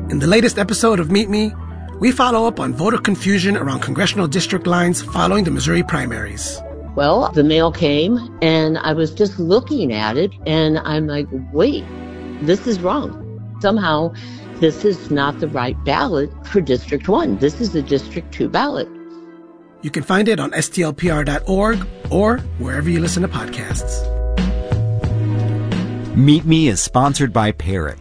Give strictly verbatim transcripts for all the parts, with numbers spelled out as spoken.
In the latest episode of Meet Me, we follow up on voter confusion around congressional district lines following the Missouri primaries. Well, the mail came, and I was just looking at it, and I'm like, wait, this is wrong. Somehow, this is not the right ballot for District one. This is the District two ballot. You can find it on S T L P R dot org or wherever you listen to podcasts. Meet Me is sponsored by Peric.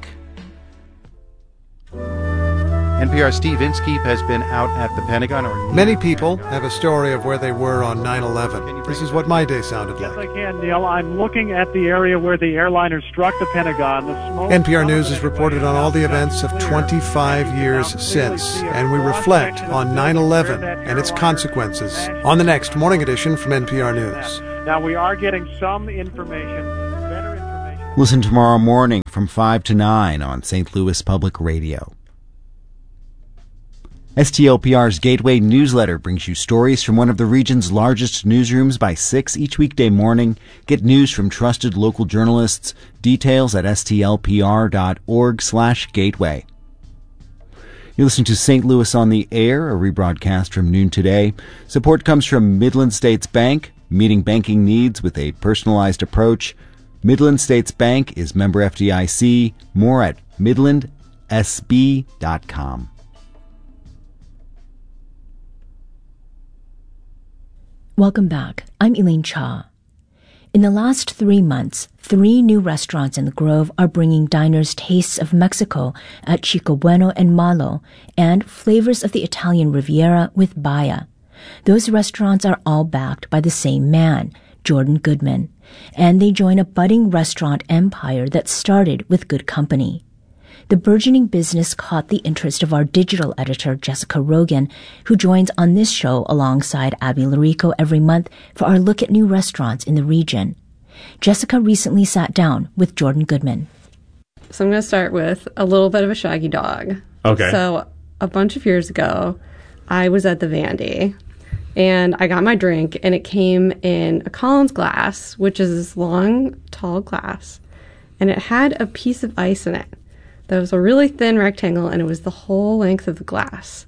N P R's Steve Inskeep has been out at the Pentagon. Or Many people have a story of where they were on nine eleven. This is what my day sounded like. Yes, I can, Neil. I'm looking at the area where the airliner struck the Pentagon. The smoke N P R News has reported on all the events of twenty-five years since, and we reflect on nine eleven and its consequences on the next Morning Edition from N P R News. Now, we are getting some information, better information. Listen tomorrow morning from five to nine on Saint Louis Public Radio. S T L P R's Gateway newsletter brings you stories from one of the region's largest newsrooms by six each weekday morning. Get news from trusted local journalists. Details at S T L P R dot org slash gateway. You're listening to Saint Louis on the Air, a rebroadcast from noon today. Support comes from Midland States Bank, meeting banking needs with a personalized approach. Midland States Bank is member F D I C. More at midland s b dot com. Welcome back. I'm Elaine Cha. In the last three months, three new restaurants in the Grove are bringing diners tastes of Mexico at Chico Bueno and Malo and flavors of the Italian Riviera with Baya. Those restaurants are all backed by the same man, Jordan Goodman, and they join a budding restaurant empire that started with good company. The burgeoning business caught the interest of our digital editor, Jessica Rogan, who joins on this show alongside Abby Larico every month for our look at new restaurants in the region. Jessica recently sat down with Jordan Goodman. So I'm going to start with a little bit of a shaggy dog. Okay. So a bunch of years ago, I was at the Vandy, and I got my drink, and it came in a Collins glass, which is this long, tall glass, and it had a piece of ice in it. That was a really thin rectangle, and it was the whole length of the glass.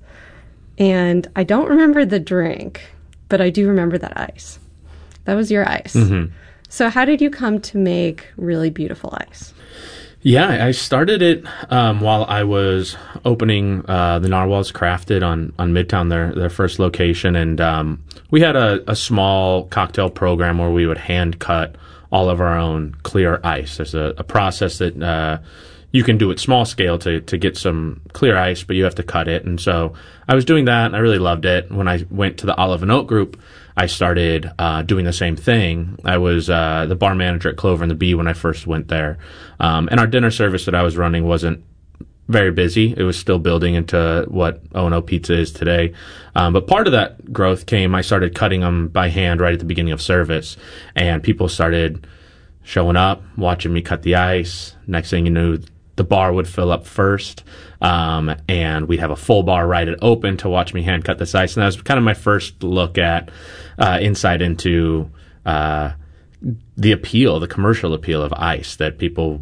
And I don't remember the drink, but I do remember that ice. That was your ice. Mm-hmm. So how did you come to make really beautiful ice? Yeah, I started it um, while I was opening uh, the Narwhals Crafted on, on Midtown, their their first location. And um, we had a, a small cocktail program where we would hand cut all of our own clear ice. There's a, a process that... Uh, You can do it small scale to, to get some clear ice, but you have to cut it. And so I was doing that, and I really loved it. When I went to the Olive and Oak Group, I started uh, doing the same thing. I was uh, the bar manager at Clover and the Bee when I first went there. Um, and our dinner service that I was running wasn't very busy. It was still building into what O and O Pizza is today. Um, but part of that growth came, I started cutting them by hand right at the beginning of service, and people started showing up, watching me cut the ice. Next thing you knew, the bar would fill up first, um, and we'd have a full bar right at open to watch me hand cut this ice. And that was kind of my first look at uh, insight into uh, the appeal, the commercial appeal of ice, that people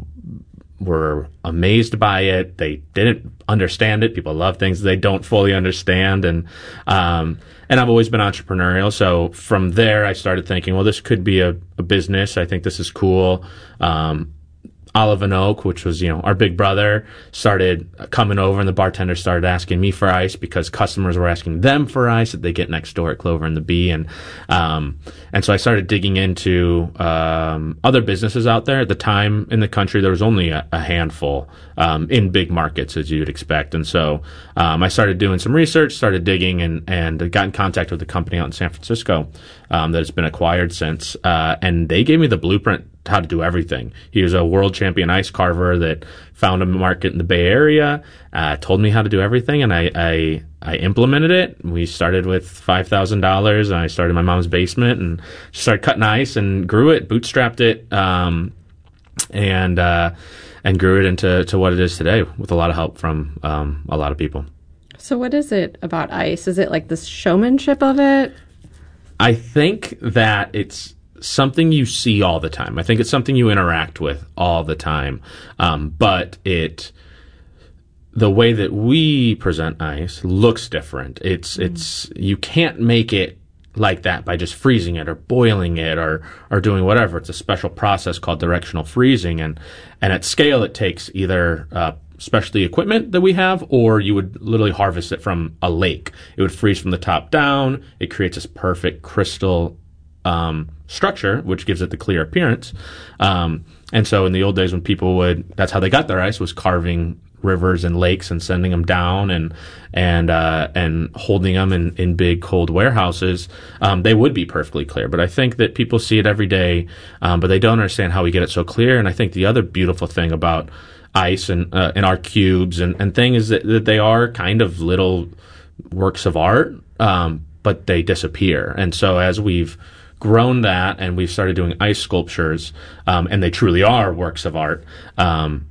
were amazed by it. They didn't understand it. People love things they don't fully understand. And um, and I've always been entrepreneurial. So from there, I started thinking, well, this could be a, a business. I think this is cool. Um, Olive and Oak, which was, you know, our big brother, started coming over, and the bartender started asking me for ice because customers were asking them for ice that they get next door at Clover and the Bee. And um, and so I started digging into um, other businesses out there. At the time in the country, there was only a, a handful um, in big markets, as you'd expect. And so um, I started doing some research, started digging, and, and got in contact with a company out in San Francisco um, that has been acquired since. Uh, and they gave me the blueprint how to do everything. He was a world champion ice carver that found a market in the Bay Area, uh, told me how to do everything, and I, I, I implemented it. We started with five thousand dollars, and I started in my mom's basement and started cutting ice and grew it, bootstrapped it, um, and uh, and grew it into to what it is today with a lot of help from um, a lot of people. So what is it about ice? Is it like the showmanship of it? I think that it's something you see all the time. I think it's something you interact with all the time. Um, but it, the way that we present ice looks different. It's, mm. it's, you can't make it like that by just freezing it or boiling it or, or doing whatever. It's a special process called directional freezing. And, and at scale, it takes either, uh, specialty equipment that we have, or you would literally harvest it from a lake. It would freeze from the top down. It creates this perfect crystal, um, structure, which gives it the clear appearance. Um, and so in the old days when people would, that's how they got their ice, was carving rivers and lakes and sending them down and and uh, and holding them in, in big cold warehouses. Um, they would be perfectly clear. But I think that people see it every day, um, but they don't understand how we get it so clear. And I think the other beautiful thing about ice and uh, and our cubes and, and thing is that, that they are kind of little works of art, um, but they disappear. And so as we've grown that and we've started doing ice sculptures, um, and they truly are works of art, um,